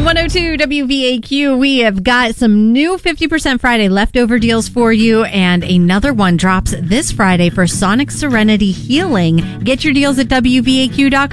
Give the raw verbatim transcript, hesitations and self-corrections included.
one oh two W V A Q. We have got some new fifty percent Friday leftover deals for you, and another one drops this Friday for Sonic Serenity Healing. Get your deals at W V A Q dot com.